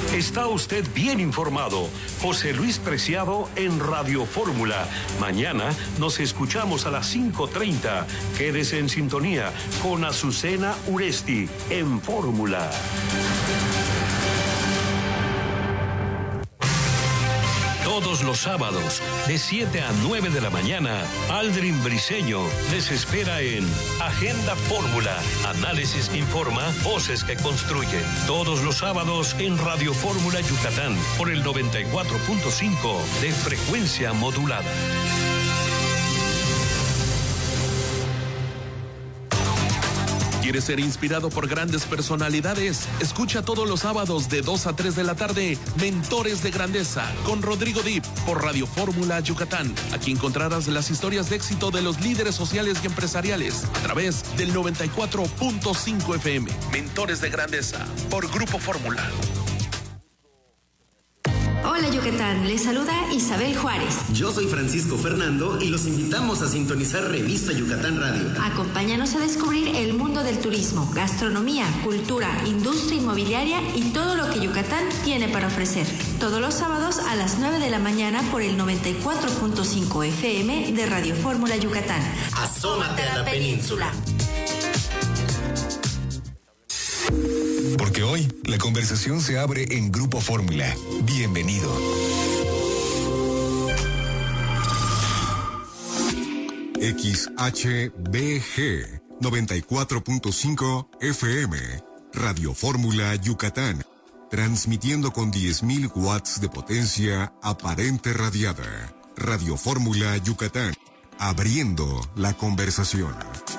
Está usted bien informado. José Luis Preciado en Radio Fórmula. Mañana nos escuchamos a las 5:30. Quédese en sintonía con Azucena Uresti en Fórmula. Todos los sábados, de 7 a 9 de la mañana, Aldrin Briseño les espera en Agenda Fórmula. Análisis que informa, voces que construyen. Todos los sábados en Radio Fórmula Yucatán, por el 94.5 de frecuencia modulada. ¿Quieres ser inspirado por grandes personalidades? Escucha todos los sábados de 2 a 3 de la tarde Mentores de Grandeza con Rodrigo Dip por Radio Fórmula Yucatán. Aquí encontrarás las historias de éxito de los líderes sociales y empresariales a través del 94.5 FM. Mentores de Grandeza por Grupo Fórmula. Hola Yucatán, les saluda Isabel Juárez. Yo soy Francisco Fernando y los invitamos a sintonizar Revista Yucatán Radio. Acompáñanos a descubrir el mundo del turismo, gastronomía, cultura, industria inmobiliaria y todo lo que Yucatán tiene para ofrecer. Todos los sábados a las 9 de la mañana por el 94.5 FM de Radio Fórmula Yucatán. Asómate a la península. Porque hoy la conversación se abre en Grupo Fórmula. Bienvenido. XHBG 94.5 FM Radio Fórmula Yucatán, transmitiendo con 10.000 watts de potencia aparente radiada. Radio Fórmula Yucatán, abriendo la conversación.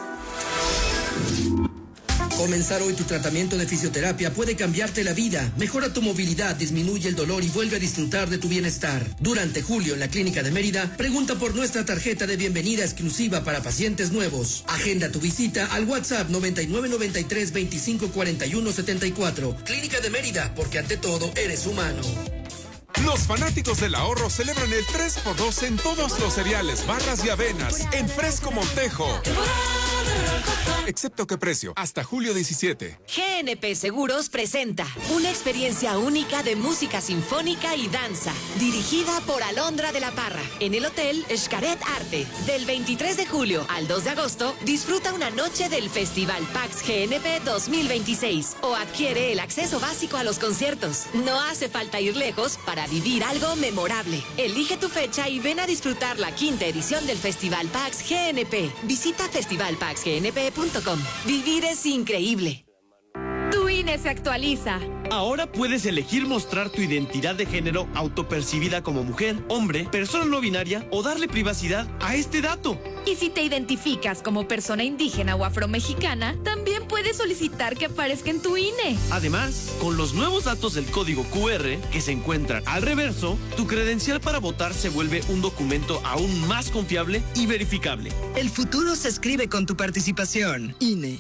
Comenzar hoy tu tratamiento de fisioterapia puede cambiarte la vida, mejora tu movilidad, disminuye el dolor y vuelve a disfrutar de tu bienestar. Durante julio en la Clínica de Mérida, pregunta por nuestra tarjeta de bienvenida exclusiva para pacientes nuevos. Agenda tu visita al WhatsApp 9993 25 41 74. Clínica de Mérida, porque ante todo eres humano. Los fanáticos del ahorro celebran el 3x2 en todos los cereales, barras y avenas, en Fresco Montejo. Excepto qué precio, hasta julio 17. GNP Seguros presenta una experiencia única de música sinfónica y danza, dirigida por Alondra de la Parra, en el Hotel Xcaret Arte. Del 23 de julio al 2 de agosto, disfruta una noche del Festival PAX GNP 2026 o adquiere el acceso básico a los conciertos. No hace falta ir lejos para vivir algo memorable. Elige tu fecha y ven a disfrutar la 5ª edición del Festival PAX GNP. Visita festivalpaxgnp.com. Vivir es increíble. Tu INE se actualiza. Ahora puedes elegir mostrar tu identidad de género autopercibida como mujer, hombre, persona no binaria o darle privacidad a este dato. Y si te identificas como persona indígena o afromexicana, también puedes solicitar que aparezca en tu INE. Además, con los nuevos datos del código QR que se encuentran al reverso, tu credencial para votar se vuelve un documento aún más confiable y verificable. El futuro se escribe con tu participación. INE.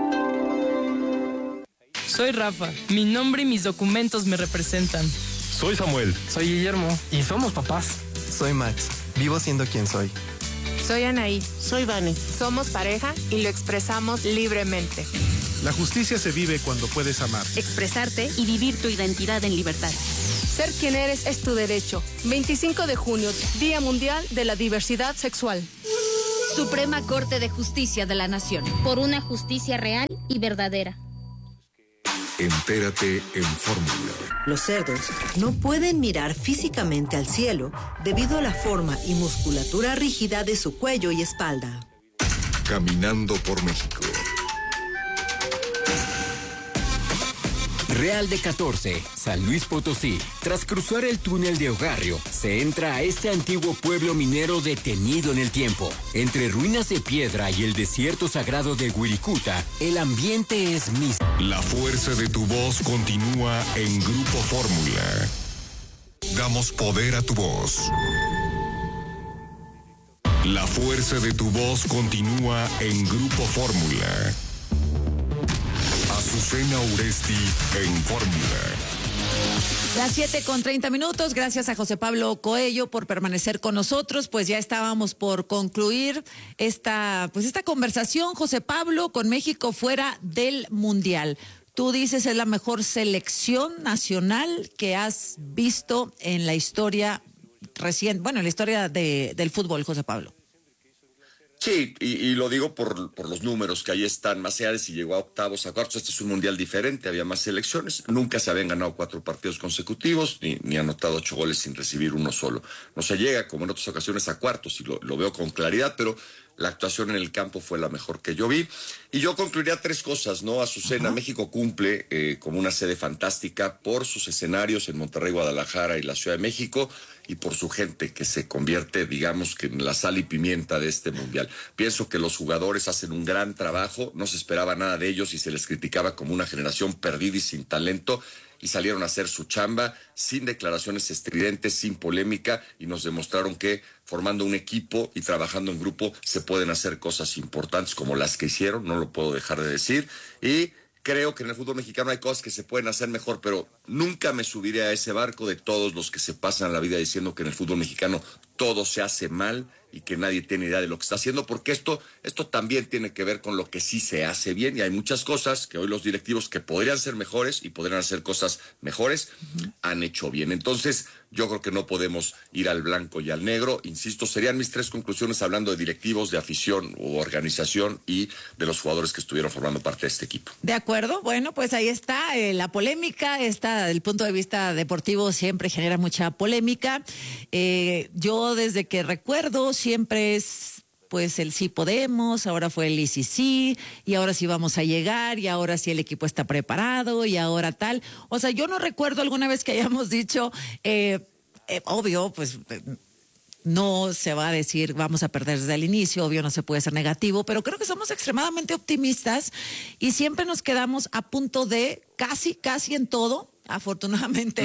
Soy Rafa. Mi nombre y mis documentos me representan. Soy Samuel. Soy Guillermo. Y somos papás. Soy Max. Vivo siendo quien soy. Soy Anaí. Soy Vane. Somos pareja y lo expresamos libremente. La justicia se vive cuando puedes amar, expresarte y vivir tu identidad en libertad. Ser quien eres es tu derecho. 25 de junio, Día Mundial de la Diversidad Sexual. Suprema Corte de Justicia de la Nación. Por una justicia real y verdadera. Entérate en Fórmula. Los cerdos no pueden mirar físicamente al cielo debido a la forma y musculatura rígida de su cuello y espalda. Caminando por México. Real de 14, San Luis Potosí. Tras cruzar el túnel de Ogarrio, se entra a este antiguo pueblo minero detenido en el tiempo. Entre ruinas de piedra y el desierto sagrado de Wirikuta, el ambiente es místico. La fuerza de tu voz continúa en Grupo Fórmula. Damos poder a tu voz. La fuerza de tu voz continúa en Grupo Fórmula. Azucena Uresti en Fórmula. Las 7:30. Gracias a José Pablo Coello por permanecer con nosotros. Pues ya estábamos por concluir esta conversación, José Pablo, con México fuera del Mundial. tú dices es la mejor selección nacional que has visto en la historia reciente, bueno, en la historia del fútbol, José Pablo. Sí, y lo digo por los números que ahí están, más allá de si llegó a octavos, a cuartos. Este es un mundial diferente, había más selecciones, nunca se habían ganado 4 partidos consecutivos, ni anotado 8 goles sin recibir uno solo. No se llega, como en otras ocasiones, a cuartos, y lo veo con claridad, pero la actuación en el campo fue la mejor que yo vi. Y yo concluiría 3 cosas, ¿no? Azucena, México cumple como una sede fantástica por sus escenarios en Monterrey, Guadalajara y la Ciudad de México, y por su gente, que se convierte, digamos, que en la sal y pimienta de este mundial. Pienso que los jugadores hacen un gran trabajo, no se esperaba nada de ellos y se les criticaba como una generación perdida y sin talento, y salieron a hacer su chamba sin declaraciones estridentes, sin polémica, y nos demostraron que formando un equipo y trabajando en grupo se pueden hacer cosas importantes como las que hicieron, no lo puedo dejar de decir, y creo que en el fútbol mexicano hay cosas que se pueden hacer mejor, pero nunca me subiré a ese barco de todos los que se pasan la vida diciendo que en el fútbol mexicano todo se hace mal y que nadie tiene idea de lo que está haciendo, porque esto también tiene que ver con lo que sí se hace bien, y hay muchas cosas que hoy los directivos que podrían ser mejores y podrían hacer cosas mejores han hecho bien. Entonces, yo creo que no podemos ir al blanco y al negro. Insisto, serían mis 3 conclusiones hablando de directivos, de afición u organización y de los jugadores que estuvieron formando parte de este equipo. De acuerdo, bueno, pues ahí está la polémica, esta del punto de vista deportivo siempre genera mucha polémica. Yo desde que recuerdo siempre es pues el sí podemos, ahora fue el y sí, y ahora sí vamos a llegar, y ahora sí el equipo está preparado, y ahora tal. O sea, yo no recuerdo alguna vez que hayamos dicho, obvio, pues no se va a decir vamos a perder desde el inicio, obvio no se puede ser negativo, pero creo que somos extremadamente optimistas y siempre nos quedamos a punto de casi en todo. Afortunadamente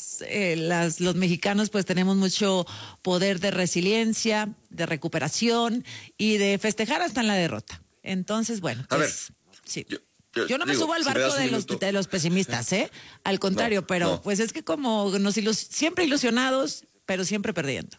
los mexicanos pues tenemos mucho poder de resiliencia, de recuperación y de festejar hasta en la derrota. Entonces, bueno, pues, a ver, sí. Yo no me subo al barco de los pesimistas, al contrario, pero pues es que como siempre ilusionados, pero siempre perdiendo.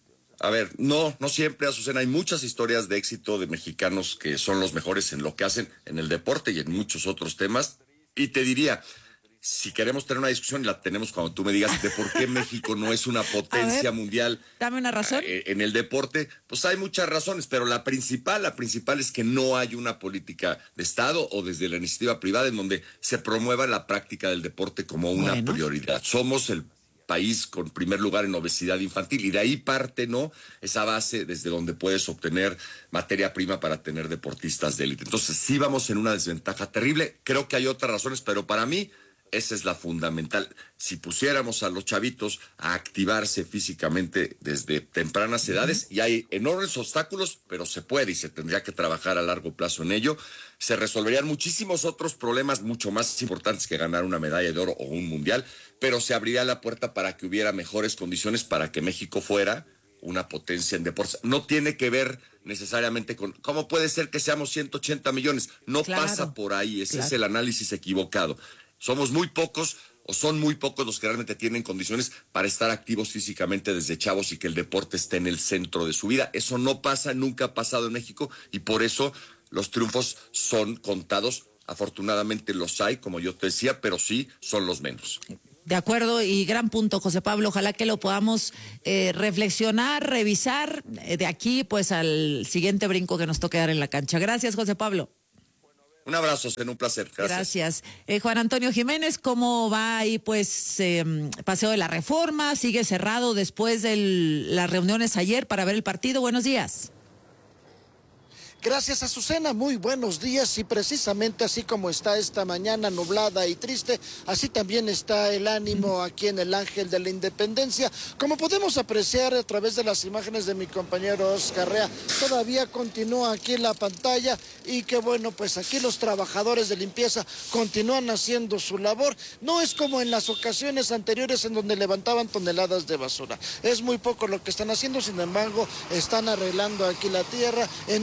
A ver, no siempre, Azucena, hay muchas historias de éxito de mexicanos que son los mejores en lo que hacen en el deporte y en muchos otros temas, y te diría, si queremos tener una discusión, la tenemos cuando tú me digas de por qué México no es una potencia mundial. Dame una razón. En el deporte, pues hay muchas razones, pero la principal es que no hay una política de Estado o desde la iniciativa privada en donde se promueva la práctica del deporte como una prioridad. Somos el país con primer lugar en obesidad infantil y de ahí parte, ¿no?, esa base desde donde puedes obtener materia prima para tener deportistas de élite. Entonces sí vamos en una desventaja terrible. Creo que hay otras razones, pero para mí esa es la fundamental. Si pusiéramos a los chavitos a activarse físicamente desde tempranas edades, y hay enormes obstáculos, pero se puede y se tendría que trabajar a largo plazo en ello, se resolverían muchísimos otros problemas mucho más importantes que ganar una medalla de oro o un mundial, pero se abriría la puerta para que hubiera mejores condiciones para que México fuera una potencia en deportes. No tiene que ver necesariamente con cómo puede ser que seamos 180 millones. No pasa por ahí, ese es el análisis equivocado. Somos muy pocos o son muy pocos los que realmente tienen condiciones para estar activos físicamente desde chavos y que el deporte esté en el centro de su vida. Eso no pasa, nunca ha pasado en México y por eso los triunfos son contados. Afortunadamente los hay, como yo te decía, pero sí son los menos. De acuerdo, y gran punto, José Pablo. Ojalá que lo podamos reflexionar, revisar de aquí pues al siguiente brinco que nos toque dar en la cancha. Gracias, José Pablo. Un abrazo, un placer. Gracias. Juan Antonio Jiménez, ¿cómo va ahí pues Paseo de la Reforma? ¿Sigue cerrado después de las reuniones ayer para ver el partido? Buenos días. Gracias, Azucena, muy buenos días, y precisamente así como está esta mañana nublada y triste, así también está el ánimo aquí en el Ángel de la Independencia. Como podemos apreciar a través de las imágenes de mi compañero Oscar Rea, todavía continúa aquí en la pantalla, y que bueno, pues aquí los trabajadores de limpieza continúan haciendo su labor. No es como en las ocasiones anteriores en donde levantaban toneladas de basura, es muy poco lo que están haciendo, sin embargo, están arreglando aquí la tierra. En unos minutos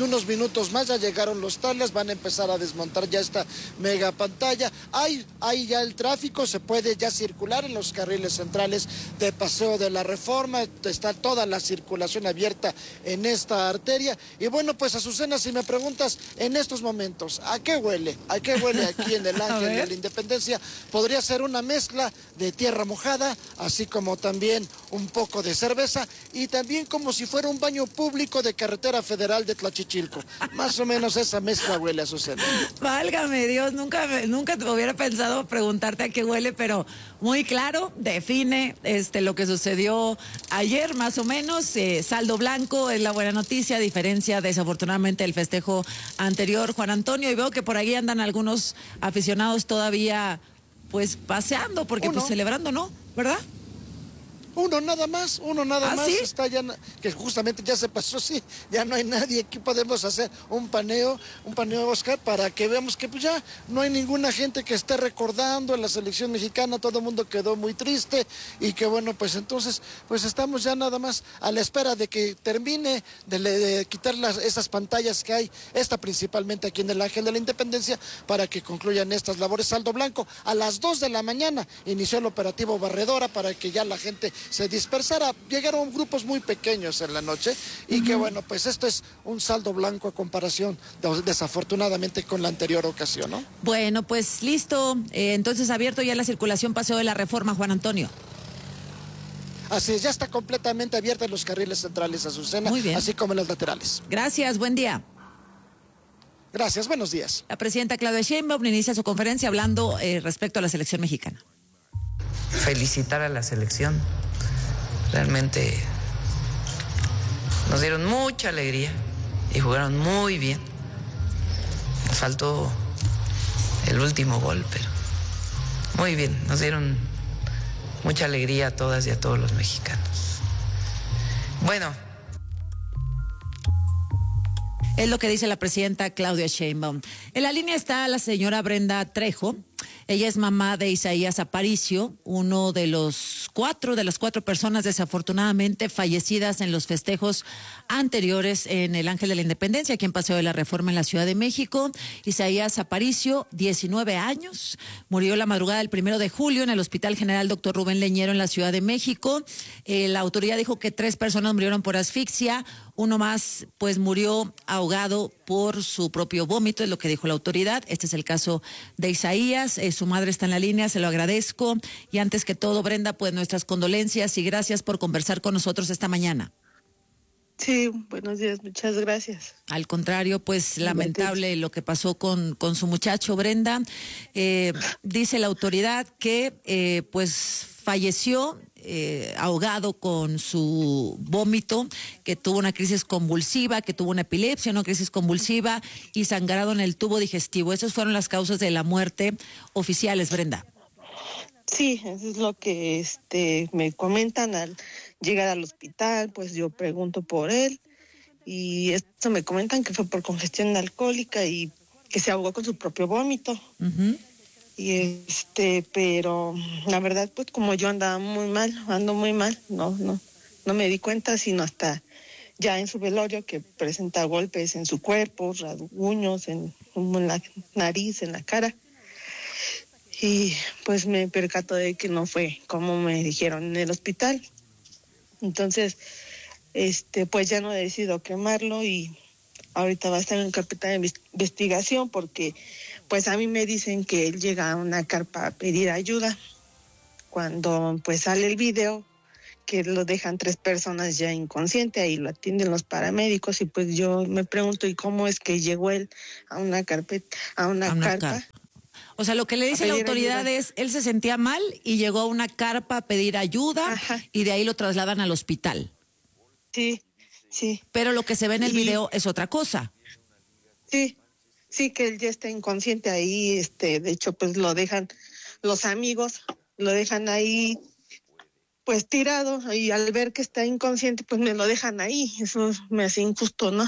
minutos más ya llegaron los trailers, van a empezar a desmontar ya esta mega pantalla. Hay ya el tráfico, se puede ya circular en los carriles centrales de Paseo de la Reforma, está toda la circulación abierta en esta arteria. Y bueno, pues Azucena, si me preguntas en estos momentos, ¿a qué huele? ¿A qué huele aquí en el Ángel de la Independencia? Podría ser una mezcla de tierra mojada, así como también un poco de cerveza y también como si fuera un baño público de carretera federal de Tlachichilco. Más o menos esa mezcla huele, Azucena. Válgame Dios, nunca te hubiera pensado preguntarte a qué huele, pero muy claro, define lo que sucedió ayer, más o menos. Saldo blanco es la buena noticia, a diferencia desafortunadamente del festejo anterior, Juan Antonio, y veo que por ahí andan algunos aficionados todavía pues paseando, porque pues celebrando, ¿no? ¿Verdad? Uno nada más, ¿Sí? está ya, que justamente ya se pasó, sí, ya no hay nadie, aquí podemos hacer un paneo, Oscar, para que veamos que pues ya no hay ninguna gente que esté recordando a la selección mexicana, todo el mundo quedó muy triste y que bueno, pues entonces, pues estamos ya nada más a la espera de que termine de quitar esas pantallas que hay, esta principalmente aquí en el Ángel de la Independencia, para que concluyan estas labores. Saldo blanco, a las 2 de la mañana inició el operativo Barredora para que ya la gente se dispersara. Llegaron grupos muy pequeños en la noche y que bueno, pues esto es un saldo blanco a comparación desafortunadamente con la anterior ocasión, ¿no? Bueno, pues listo, entonces abierto ya la circulación Paseo de la Reforma, Juan Antonio. Así es, ya está completamente abierta en los carriles centrales, Azucena, así como en los laterales. Gracias, buen día. Gracias, buenos días. La presidenta Claudia Sheinbaum inicia su conferencia hablando respecto a la selección mexicana. Felicitar a la selección. Realmente nos dieron mucha alegría y jugaron muy bien. Nos faltó el último gol, pero muy bien. Nos dieron mucha alegría a todas y a todos los mexicanos. Bueno. Es lo que dice la presidenta Claudia Sheinbaum. En la línea está la señora Brenda Trejo. Ella es mamá de Isaías Aparicio, uno de las cuatro personas desafortunadamente fallecidas en los festejos anteriores en el Ángel de la Independencia, aquí en Paseo de la Reforma en la Ciudad de México. Isaías Aparicio, 19 años, murió la madrugada del 1 de julio en el Hospital General Dr. Rubén Leñero en la Ciudad de México. La autoridad dijo que 3 personas murieron por asfixia, uno más pues murió ahogado por su propio vómito, es lo que dijo la autoridad. Este es el caso de Isaías. Su madre está en la línea, se lo agradezco. Y antes que todo, Brenda, pues nuestras condolencias y gracias por conversar con nosotros esta mañana. Sí, buenos días, muchas gracias. Al contrario, pues lamentable lo que pasó con su muchacho, Brenda. Dice la autoridad que pues falleció ahogado con su vómito, que tuvo una crisis convulsiva, que tuvo una epilepsia, una crisis convulsiva y sangrado en el tubo digestivo. Esas fueron las causas de la muerte oficiales, Brenda. Sí, eso es lo que me comentan al llegar al hospital, pues yo pregunto por él y esto me comentan que fue por congestión alcohólica y que se ahogó con su propio vómito. Uh-huh. Y pero la verdad, pues como yo ando muy mal, no me di cuenta sino hasta ya en su velorio, que presenta golpes en su cuerpo, rasguños en la nariz, en la cara. Y pues me percato de que no fue como me dijeron en el hospital. Entonces, pues ya no he decidido quemarlo y ahorita va a estar en carpeta de investigación porque pues a mí me dicen que él llega a una carpa a pedir ayuda. Cuando pues sale el video que lo dejan 3 personas ya inconsciente, ahí lo atienden los paramédicos y pues yo me pregunto, ¿y cómo es que llegó él a una carpeta, a una carpa? O sea, lo que le dice la autoridad ayuda. Es, él se sentía mal y llegó a una carpa a pedir ayuda. Ajá. Y de ahí lo trasladan al hospital. Sí. Pero lo que se ve en el video es otra cosa. Sí, que él ya está inconsciente ahí, de hecho, pues lo dejan, los amigos lo dejan ahí, pues tirado, y al ver que está inconsciente, pues me lo dejan ahí, eso me hace injusto, ¿no?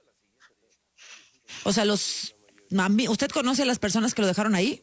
O sea, ¿usted conoce a las personas que lo dejaron ahí?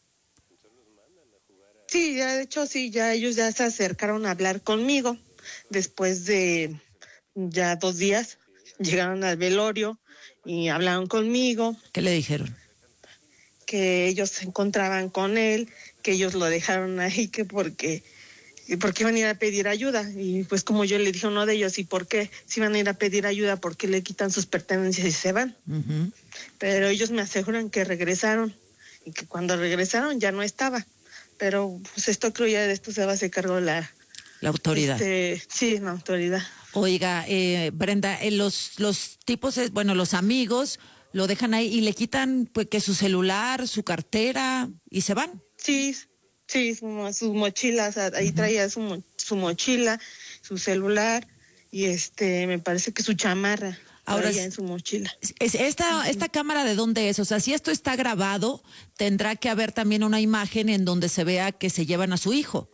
Sí, ya de hecho, sí, ya ellos ya se acercaron a hablar conmigo, después de ya 2 días, llegaron al velorio, y hablaron conmigo. ¿Qué le dijeron? Que ellos se encontraban con él, que ellos lo dejaron ahí, que porque iban a ir a pedir ayuda. Y pues como yo le dije a uno de ellos, ¿y por qué? Si van a ir a pedir ayuda, ¿por qué le quitan sus pertenencias y se van? Uh-huh. Pero ellos me aseguran que regresaron y que cuando regresaron ya no estaba. Pero pues esto creo ya de esto se va a hacer cargo la autoridad. Sí, la autoridad. Oiga, Brenda, los tipos, los amigos lo dejan ahí y le quitan pues que su celular, su cartera y se van. Sí, sus mochilas, ahí traía su mochila, su celular y me parece que su chamarra. Ahora en su mochila. ¿Esta cámara de dónde es? O sea, si esto está grabado, tendrá que haber también una imagen en donde se vea que se llevan a su hijo.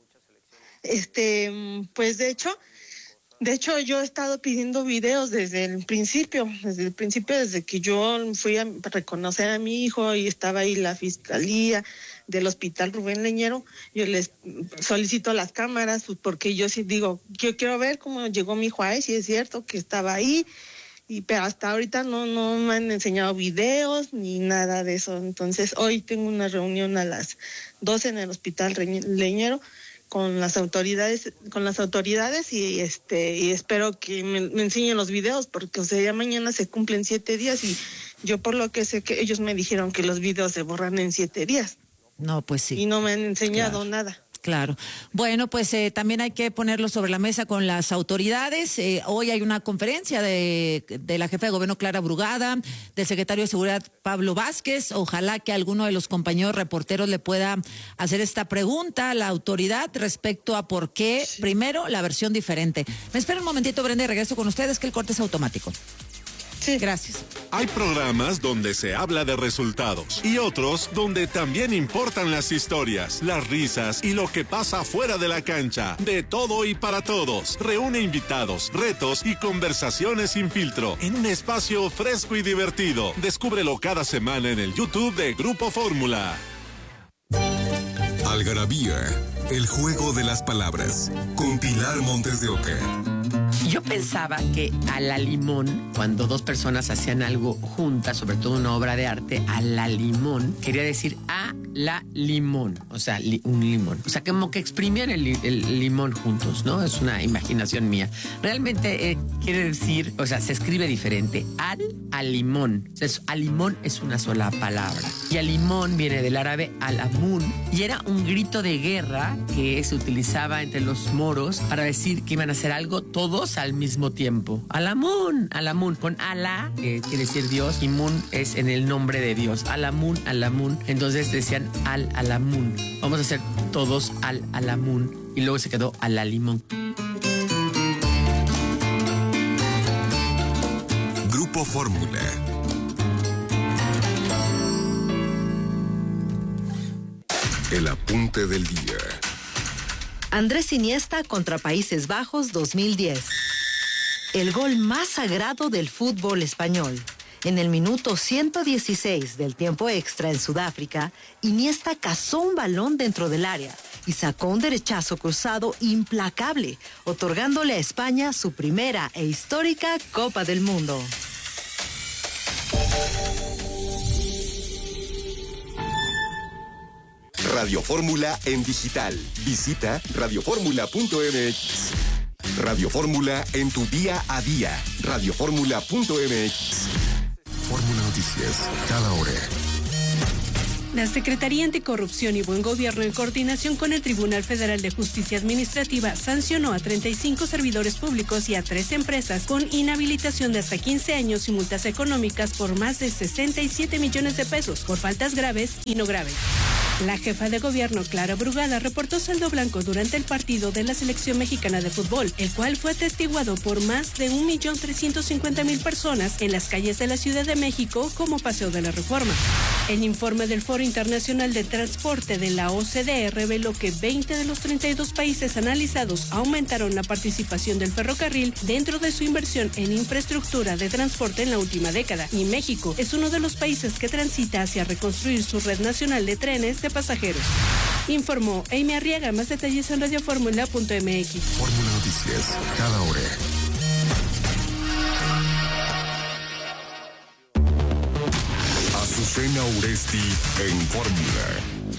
Pues de hecho yo he estado pidiendo videos desde el principio, desde que yo fui a reconocer a mi hijo y estaba ahí la fiscalía del Hospital Rubén Leñero. Yo les solicito las cámaras porque yo sí digo, yo quiero ver cómo llegó mi hijo ahí, si es cierto que estaba ahí. Pero hasta ahorita no me han enseñado videos ni nada de eso. Entonces hoy tengo una reunión a las 12 en el Hospital Leñero con las autoridades y espero que me enseñen los videos porque ya mañana se cumplen 7 días y yo por lo que sé que ellos me dijeron que los videos se borran en 7 días. No, pues sí. Y no me han enseñado nada. Claro. Bueno, pues también hay que ponerlo sobre la mesa con las autoridades. Hoy hay una conferencia de la jefa de gobierno Clara Brugada, del secretario de Seguridad Pablo Vázquez. Ojalá que alguno de los compañeros reporteros le pueda hacer esta pregunta a la autoridad respecto a por qué, primero, la versión diferente. Me espera un momentito, Brenda, y regreso con ustedes, que el corte es automático. Sí. Gracias. Hay programas donde se habla de resultados y otros donde también importan las historias, las risas y lo que pasa fuera de la cancha. De todo y para todos. Reúne invitados, retos y conversaciones sin filtro en un espacio fresco y divertido. Descúbrelo cada semana en el YouTube de Grupo Fórmula. Algarabía, el juego de las palabras, con Pilar Montes de Oca. Yo pensaba que a la limón, cuando dos personas hacían algo juntas, sobre todo una obra de arte, a la limón, quería decir a la limón, o sea, un limón. O sea, como que exprimían el limón juntos, ¿no? Es una imaginación mía. Realmente quiere decir, o sea, se escribe diferente. Al limón. O sea, al limón es una sola palabra. Y al limón viene del árabe al-amun, y era un grito de guerra que se utilizaba entre los moros para decir que iban a hacer algo todos al mismo tiempo. Al-amun, con Alá, que quiere decir Dios, y Mun es en el nombre de Dios. Al-amun. Entonces decían al-amun. Vamos a hacer todos al-amun. Y luego se quedó al-limón. Grupo Fórmula. El apunte del día. Andrés Iniesta contra Países Bajos 2010. El gol más sagrado del fútbol español. En el minuto 116 del tiempo extra en Sudáfrica, Iniesta cazó un balón dentro del área y sacó un derechazo cruzado implacable, otorgándole a España su primera e histórica Copa del Mundo. Radio Fórmula en digital. Visita radioformula.mx. Radio Fórmula en tu día a día. Radioformula.mx. Fórmula Noticias, cada hora. La Secretaría Anticorrupción y Buen Gobierno, en coordinación con el Tribunal Federal de Justicia Administrativa, sancionó a 35 servidores públicos y a 3 empresas con inhabilitación de hasta 15 años y multas económicas por más de 67 millones de pesos por faltas graves y no graves. La jefa de gobierno, Clara Brugada, reportó saldo blanco durante el partido de la Selección Mexicana de Fútbol, el cual fue atestiguado por más de 1.350.000 personas en las calles de la Ciudad de México como Paseo de la Reforma. El informe del Foro Internacional de Transporte de la OCDE reveló que 20 de los 32 países analizados aumentaron la participación del ferrocarril dentro de su inversión en infraestructura de transporte en la última década, y México es uno de los países que transita hacia reconstruir su red nacional de trenes de pasajeros. Informó Amy Arriaga. Más detalles en radioformula.mx. Fórmula Noticias, cada hora. Azucena Uresti en Fórmula.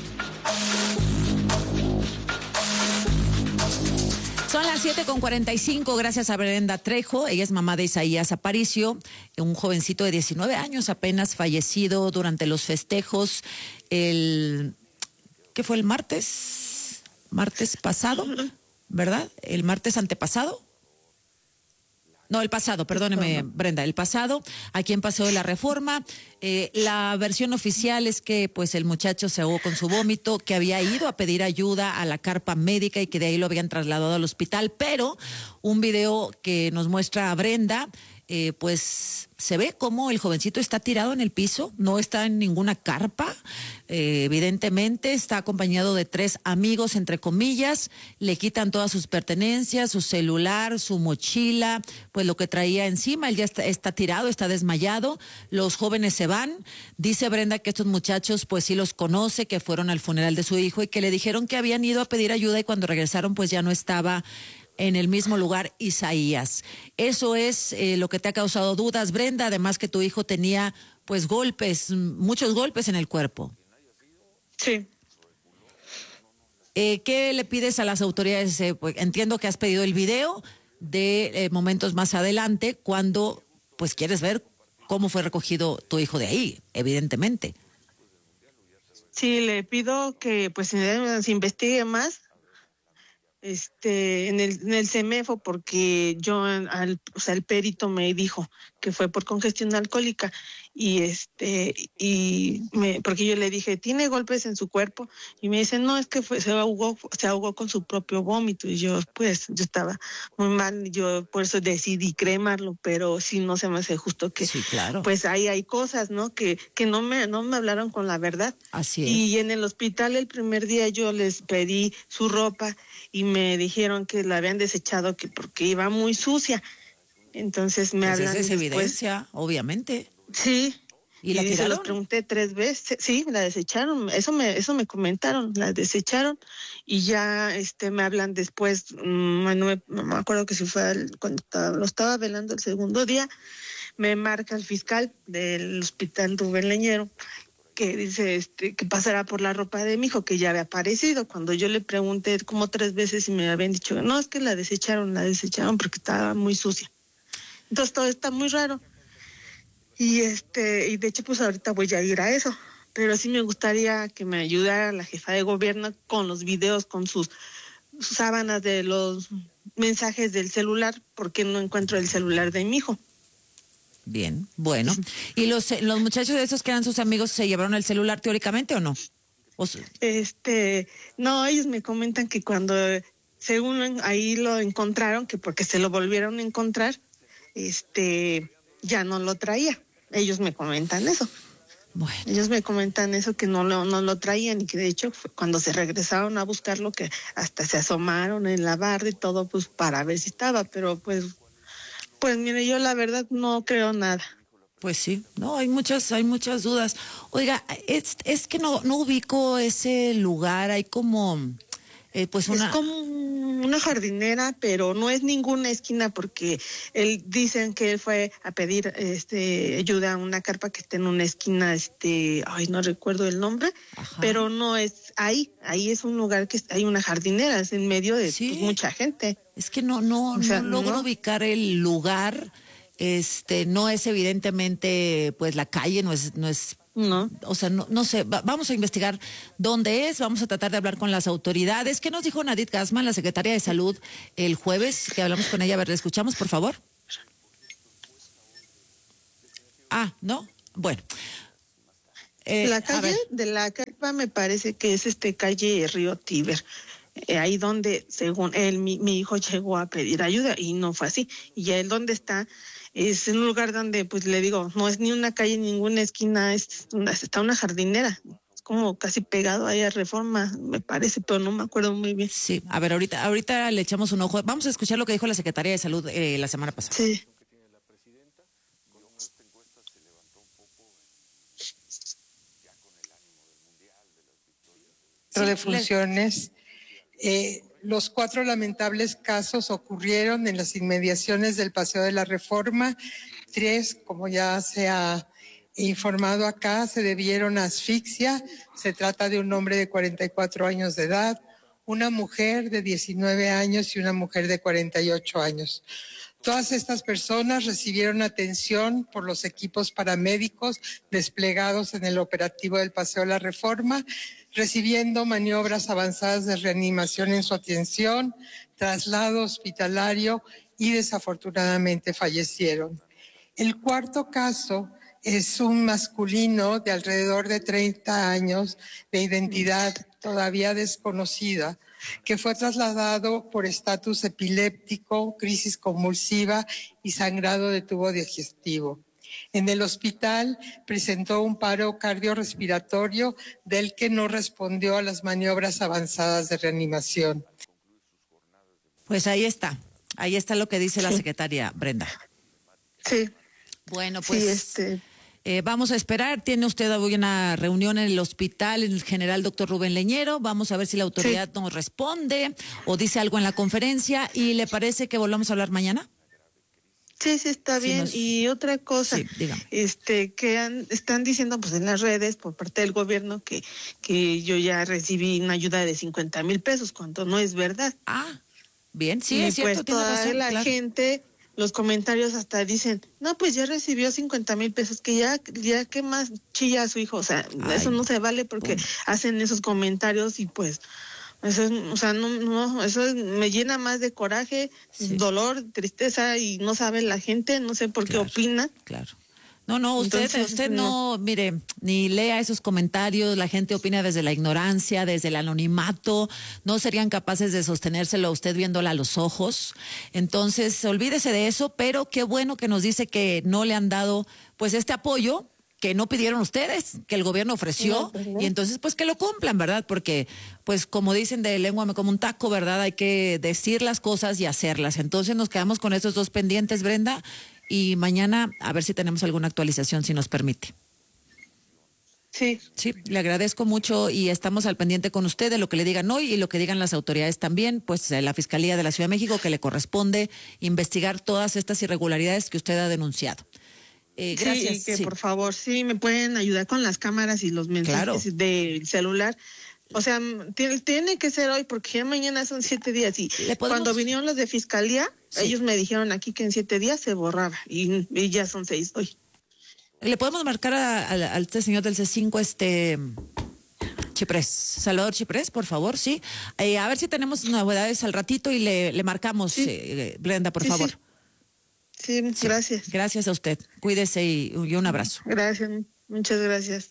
Son las 7:45, gracias a Brenda Trejo. Ella es mamá de Isaías Aparicio, un jovencito de 19 años, apenas fallecido durante los festejos ¿qué fue el martes? Martes pasado, ¿verdad? El martes antepasado. No, el pasado, perdóneme, Brenda, el pasado, aquí en Paseo de la Reforma. La versión oficial es que pues el muchacho se ahogó con su vómito, que había ido a pedir ayuda a la carpa médica y que de ahí lo habían trasladado al hospital, pero un video que nos muestra a Brenda, pues se ve como el jovencito está tirado en el piso, no está en ninguna carpa, evidentemente está acompañado de 3 amigos, entre comillas, le quitan todas sus pertenencias, su celular, su mochila, pues lo que traía encima, él ya está tirado, está desmayado, los jóvenes se van, dice Brenda que estos muchachos pues sí los conoce, que fueron al funeral de su hijo y que le dijeron que habían ido a pedir ayuda y cuando regresaron pues ya no estaba en el mismo lugar Isaías. Eso es lo que te ha causado dudas, Brenda, además que tu hijo tenía pues golpes, muchos golpes en el cuerpo. Sí. ¿Qué le pides a las autoridades? Pues, entiendo que has pedido el video de momentos más adelante, cuando pues quieres ver cómo fue recogido tu hijo de ahí, evidentemente. Sí, le pido que pues se investigue más en el CEMEFO, porque el perito me dijo que fue por congestión alcohólica porque yo le dije, ¿tiene golpes en su cuerpo? Y me dice, no, es que se ahogó con su propio vómito. Y yo estaba muy mal, yo por eso decidí cremarlo, pero sí no se me hace justo que, sí, claro, pues ahí hay cosas, ¿no? Que no me hablaron con la verdad. Así es. Y en el hospital el primer día yo les pedí su ropa y me dijeron que la habían desechado que porque iba muy sucia. Entonces me hablan después. Esa es después. Evidencia, obviamente. Sí. ¿Y la tiraron? Se los pregunté 3 veces. Sí, la desecharon. Eso me comentaron. La desecharon y ya me hablan después. No me acuerdo que si fue cuando lo estaba velando el segundo día. Me marca el fiscal del hospital Rubén Leñero, que dice que pasará por la ropa de mi hijo, que ya había aparecido. Cuando yo le pregunté como 3 veces y me habían dicho, no, es que la desecharon porque estaba muy sucia. Entonces todo está muy raro. Y de hecho pues ahorita voy a ir a eso. Pero sí me gustaría que me ayudara la jefa de gobierno con los videos, con sus sábanas de los mensajes del celular, porque no encuentro el celular de mi hijo. Bien, bueno. ¿Y los muchachos de esos que eran sus amigos se llevaron el celular teóricamente o no? No, ellos me comentan que cuando según ahí lo encontraron, que porque se lo volvieron a encontrar, ya no lo traía. Ellos me comentan eso. Bueno. Ellos me comentan eso, que no lo traían y que de hecho cuando se regresaron a buscarlo, que hasta se asomaron en la barra y todo, pues para ver si estaba, pero pues mire, yo la verdad no creo nada. Pues sí, no, hay muchas dudas. Oiga, es que no ubico ese lugar, hay como Es como una jardinera, pero no es ninguna esquina, porque dicen que él fue a pedir ayuda a una carpa que está en una esquina, no recuerdo el nombre. Ajá. Pero no es ahí es un lugar que hay una jardinera, es en medio de pues, mucha gente. Es que no logro ubicar el lugar. No es evidentemente pues la calle, no es no. O sea, no sé, vamos a investigar dónde es, vamos a tratar de hablar con las autoridades. ¿Qué nos dijo Nadit Gassman, la secretaria de Salud, el jueves que hablamos con ella? A ver, ¿le escuchamos, por favor? ¿No? Bueno. La calle de la carpa me parece que es calle Río Tíber. Ahí donde, según él, mi hijo llegó a pedir ayuda y no fue así. Y él donde está, es un lugar donde, pues le digo, no es ni una calle, ninguna esquina, está una jardinera. Es como casi pegado ahí a Reforma, me parece, pero no me acuerdo muy bien. Sí, a ver, ahorita le echamos un ojo. Vamos a escuchar lo que dijo la Secretaría de Salud la semana pasada. Sí. De funciones. Los 4 lamentables casos ocurrieron en las inmediaciones del Paseo de la Reforma. 3, como ya se ha informado acá, se debieron a asfixia. Se trata de un hombre de 44 años de edad, una mujer de 19 años y una mujer de 48 años. Todas estas personas recibieron atención por los equipos paramédicos desplegados en el operativo del Paseo de la Reforma, recibiendo maniobras avanzadas de reanimación en su atención, traslado hospitalario y desafortunadamente fallecieron. El cuarto caso es un masculino de alrededor de 30 años de identidad todavía desconocida, que fue trasladado por estatus epiléptico, crisis convulsiva y sangrado de tubo digestivo. En el hospital presentó un paro cardiorrespiratorio del que no respondió a las maniobras avanzadas de reanimación. Pues ahí está lo que dice la secretaria Brenda. Sí. Bueno, pues vamos a esperar. Tiene usted hoy una reunión en el hospital, en el general doctor Rubén Leñero. Vamos a ver si la autoridad nos responde o dice algo en la conferencia. ¿Y le parece que volvamos a hablar mañana? Sí, está bien. Y otra cosa, están diciendo pues en las redes por parte del gobierno que yo ya recibí una ayuda de 50,000 pesos, cuando no es verdad. Ah, bien, sí, y es cierto, pues tiene toda razón, la gente, los comentarios hasta dicen, no, pues ya recibió 50,000 pesos, que ya qué más chilla a su hijo. O sea, eso no se vale porque hacen esos comentarios y pues eso es, o sea, me llena más de coraje, dolor, tristeza, y no sabe la gente, no sé por qué opina. Claro. No, usted no, mire, ni lea esos comentarios, la gente opina desde la ignorancia, desde el anonimato, no serían capaces de sostenérselo a usted viéndola a los ojos. Entonces, olvídese de eso, pero qué bueno que nos dice que no le han dado pues este apoyo que no pidieron ustedes, que el gobierno ofreció, y entonces pues que lo cumplan, ¿verdad? Porque pues como dicen de lengua me como un taco, ¿verdad? Hay que decir las cosas y hacerlas. Entonces nos quedamos con estos dos pendientes, Brenda, y mañana a ver si tenemos alguna actualización, si nos permite. Sí, le agradezco mucho y estamos al pendiente con usted de lo que le digan hoy y lo que digan las autoridades también, pues la Fiscalía de la Ciudad de México, que le corresponde investigar todas estas irregularidades que usted ha denunciado. Gracias. Sí, por favor, me pueden ayudar con las cámaras y los mensajes del celular. O sea, tiene que ser hoy porque ya mañana son 7 días. Y cuando vinieron los de Fiscalía, ellos me dijeron aquí que en 7 días se borraba y ya son 6 hoy. ¿Le podemos marcar al este señor del C5, Chiprés, Salvador Chiprés, por favor, sí? A ver si tenemos novedades al ratito y le marcamos, Brenda, por favor. Sí, gracias. Gracias a usted. Cuídese y un abrazo. Gracias, muchas gracias.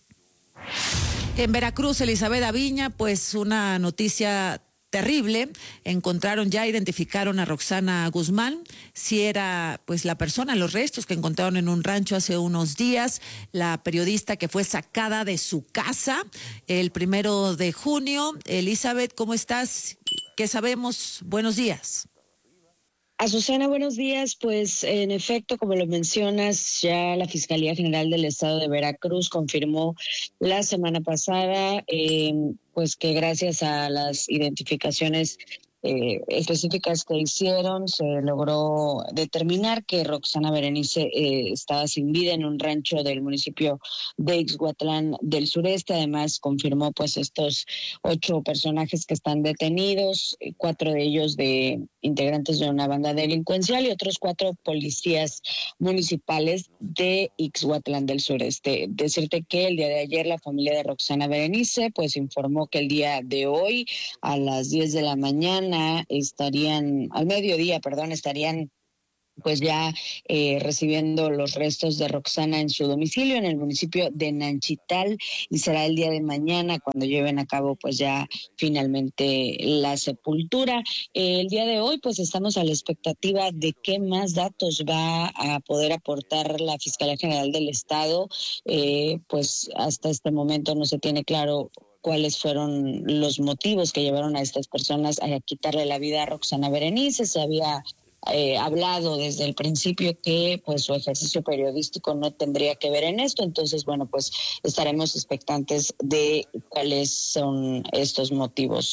En Veracruz, Elizabeth Aviña, pues una noticia terrible. Identificaron a Roxana Guzmán, si era pues la persona, los restos que encontraron en un rancho hace unos días, la periodista que fue sacada de su casa el 1 de junio. Elizabeth, ¿cómo estás? ¿Qué sabemos? Buenos días. Azucena, buenos días. Pues en efecto, como lo mencionas, ya la Fiscalía General del Estado de Veracruz confirmó la semana pasada pues que gracias a las identificaciones específicas que hicieron, se logró determinar que Roxana Berenice estaba sin vida en un rancho del municipio de Ixhuatlán del Sureste. Además, confirmó pues estos 8 personajes que están detenidos, 4 de ellos de integrantes de una banda delincuencial y otros 4 policías municipales de Ixhuatlán del Sureste. Decirte que el día de ayer la familia de Roxana Berenice pues informó que el día de hoy a las 10 de la mañana estarían pues ya recibiendo los restos de Roxana en su domicilio en el municipio de Nanchital, y será el día de mañana cuando lleven a cabo pues ya finalmente la sepultura. El día de hoy pues estamos a la expectativa de qué más datos va a poder aportar la Fiscalía General del Estado. Pues hasta este momento no se tiene claro cuáles fueron los motivos que llevaron a estas personas a quitarle la vida a Roxana Berenice. Se había hablado desde el principio que pues su ejercicio periodístico no tendría que ver en esto. Entonces, bueno, pues estaremos expectantes de cuáles son estos motivos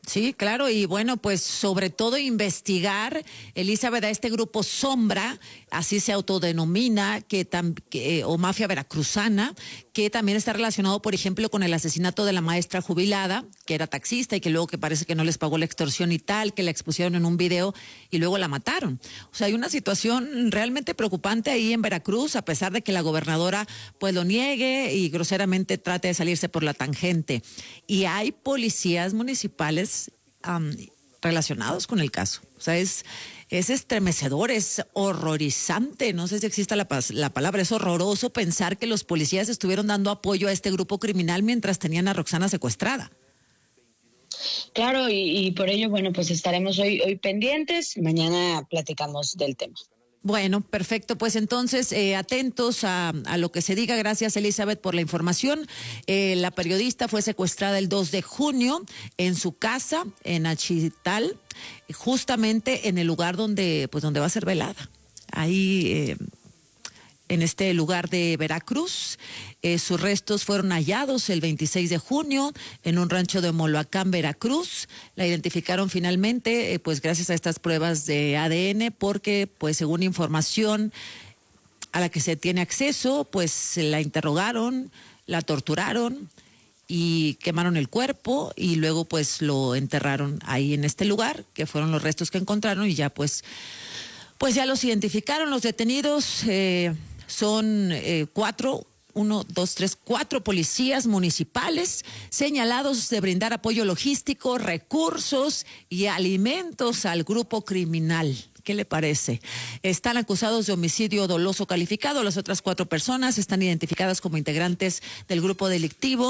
Sí, claro, y bueno, pues sobre todo investigar, Elizabeth, a este grupo Sombra, así se autodenomina, o mafia veracruzana, que también está relacionado, por ejemplo, con el asesinato de la maestra jubilada, que era taxista y que luego que parece que no les pagó la extorsión y tal, que la expusieron en un video y luego la mataron. O sea, hay una situación realmente preocupante ahí en Veracruz, a pesar de que la gobernadora pues lo niegue y groseramente trate de salirse por la tangente. Y hay policías municipales relacionados con el caso. O sea, es estremecedor, es horrorizante, no sé si exista la palabra, es horroroso pensar que los policías estuvieron dando apoyo a este grupo criminal mientras tenían a Roxana secuestrada. Claro, y por ello, bueno, pues estaremos hoy pendientes, mañana platicamos del tema. Bueno, perfecto. Pues entonces, atentos a lo que se diga. Gracias, Elizabeth, por la información. La periodista fue secuestrada el 2 de junio en su casa, en Achital, justamente en el lugar donde va a ser velada. Ahí, en este lugar de Veracruz. Sus restos fueron hallados el 26 de junio en un rancho de Moloacán, Veracruz. La identificaron finalmente, pues gracias a estas pruebas de ADN, porque pues según información a la que se tiene acceso, pues la interrogaron, la torturaron y quemaron el cuerpo y luego pues lo enterraron ahí en este lugar, que fueron los restos que encontraron y ya pues ya los identificaron. Los detenidos son 4 policías municipales señalados de brindar apoyo logístico, recursos y alimentos al grupo criminal. ¿Qué le parece? Están acusados de homicidio doloso calificado. Las otras 4 personas están identificadas como integrantes del grupo delictivo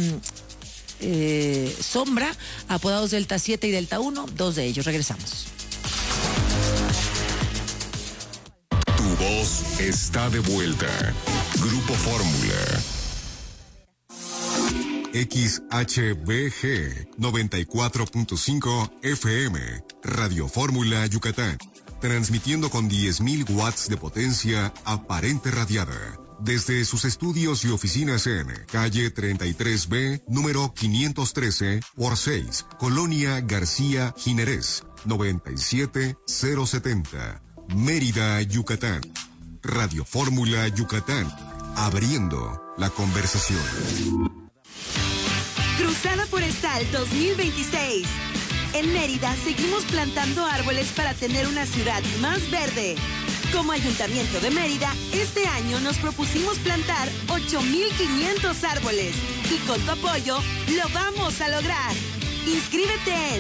Sombra, apodados Delta 7 y Delta 1, 2 de ellos. Regresamos. Tu voz está de vuelta. Grupo Fórmula. XHBG 94.5 FM. Radio Fórmula Yucatán. Transmitiendo con 10.000 watts de potencia aparente radiada. Desde sus estudios y oficinas en calle 33B, número 513 por 6, Colonia García Jiménez, 97070. Mérida, Yucatán. Radio Fórmula Yucatán, abriendo la conversación. Cruzada Forestal 2026. En Mérida seguimos plantando árboles para tener una ciudad más verde. Como Ayuntamiento de Mérida, este año nos propusimos plantar 8,500 árboles y con tu apoyo lo vamos a lograr. Inscríbete en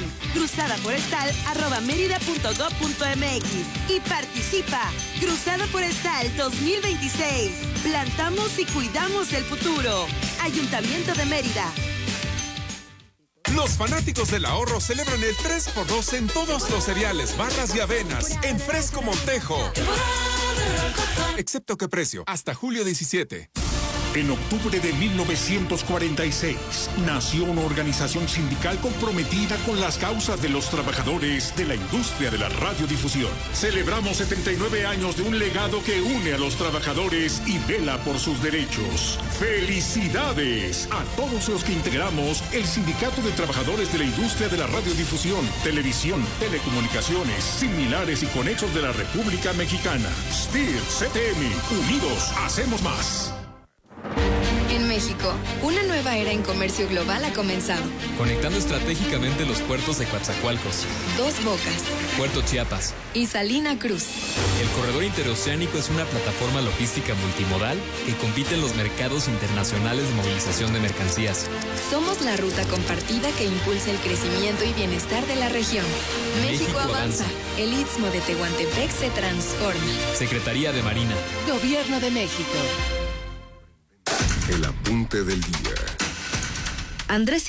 cruzadaforestal@merida.gov.mx y participa. Cruzada Forestal 2026. Plantamos y cuidamos el futuro. Ayuntamiento de Mérida. Los fanáticos del ahorro celebran el 3x2 en todos los cereales, barras y avenas, en Fresco Montejo. Excepto que precio, hasta julio 17. En octubre de 1946, nació una organización sindical comprometida con las causas de los trabajadores de la industria de la radiodifusión. Celebramos 79 años de un legado que une a los trabajadores y vela por sus derechos. ¡Felicidades a todos los que integramos el Sindicato de Trabajadores de la Industria de la Radiodifusión, Televisión, Telecomunicaciones, Similares y Conexos de la República Mexicana! STIR, CTM, unidos hacemos más. En México, una nueva era en comercio global ha comenzado. Conectando estratégicamente los puertos de Coatzacoalcos, Dos Bocas, Puerto Chiapas y Salina Cruz. El corredor interoceánico es una plataforma logística multimodal que compite en los mercados internacionales de movilización de mercancías. Somos la ruta compartida que impulsa el crecimiento y bienestar de la región. México avanza. El Istmo de Tehuantepec se transforma. Secretaría de Marina. Gobierno de México. El apunte del día. Andrés